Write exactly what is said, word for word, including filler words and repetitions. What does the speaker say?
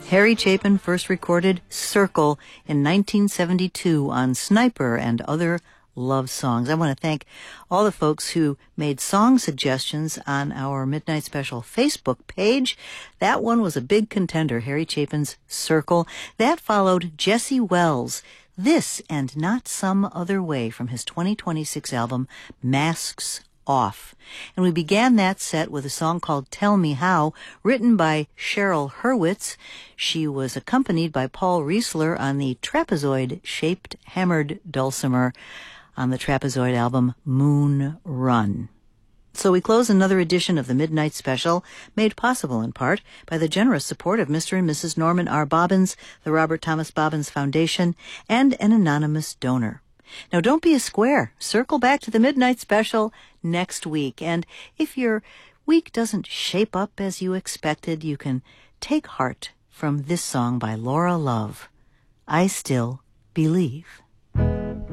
Harry Chapin first recorded Circle in nineteen seventy-two on Sniper and Other Love Songs. I want to thank all the folks who made song suggestions on our Midnight Special Facebook page. That one was a big contender, Harry Chapin's Circle. That followed Jesse Wells' This and Not Some Other Way from his twenty twenty-six album Masks Off. And we began that set with a song called Tell Me How, written by Cheryl Hurwitz. She was accompanied by Paul Riesler on the trapezoid-shaped hammered dulcimer on the Trapezoid album Moon Run. So we close another edition of the Midnight Special, made possible in part by the generous support of Mister and Missus Norman R. Bobbins, the Robert Thomas Bobbins Foundation, and an anonymous donor. Now don't be a square. Circle back to the Midnight Special next week. And if your week doesn't shape up as you expected, you can take heart from this song by Laura Love, I Still Believe.